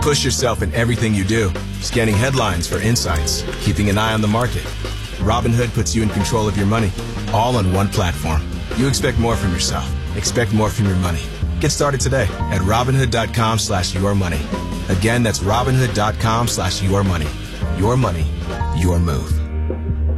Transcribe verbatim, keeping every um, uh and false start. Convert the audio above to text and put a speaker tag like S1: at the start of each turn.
S1: Push yourself in everything you do, scanning headlines for insights, keeping an eye on the market. Robinhood puts you in control of your money, all on one platform. You expect more from yourself. Expect more from your money. Get started today at Robinhood.com slash your money. Again, that's Robinhood.com slash your money. Your money, your move.